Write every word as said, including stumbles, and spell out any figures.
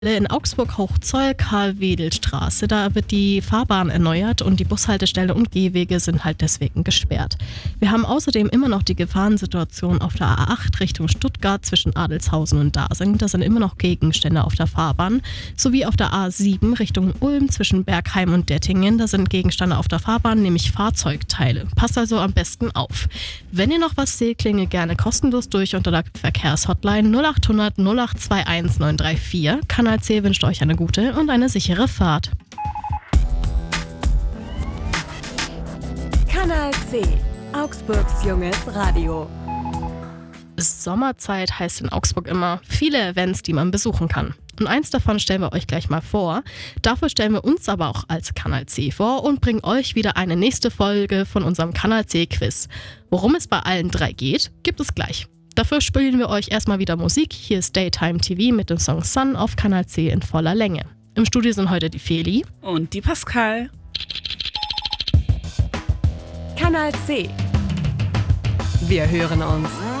In Augsburg-Hochzoll, Karl-Wedel-Straße, da wird die Fahrbahn erneuert und die Bushaltestelle und Gehwege sind halt deswegen gesperrt. Wir haben außerdem immer noch die Gefahrensituation auf der A acht Richtung Stuttgart zwischen Adelshausen und Dasing. Da sind immer noch Gegenstände auf der Fahrbahn. Sowie auf der A sieben Richtung Ulm zwischen Bergheim und Dettingen. Da sind Gegenstände auf der Fahrbahn, nämlich Fahrzeugteile. Passt also am besten auf. Wenn ihr noch was seht, klinge gerne kostenlos durch unter der Verkehrshotline null acht hundert null acht zwei eins neun drei vier. Kanal C wünscht euch eine gute und eine sichere Fahrt. Kanal C, Augsburgs junges Radio. Sommerzeit heißt in Augsburg immer viele Events, die man besuchen kann. Und eins davon stellen wir euch gleich mal vor. Dafür stellen wir uns aber auch als Kanal C vor und bringen euch wieder eine nächste Folge von unserem Kanal C Quiz. Worum es bei allen drei geht, gibt es gleich. Dafür spielen wir euch erstmal wieder Musik. Hier ist Daytime T V mit dem Song Sun auf Kanal C in voller Länge. Im Studio sind heute die Feli und die Pascal. Kanal C. Wir hören uns.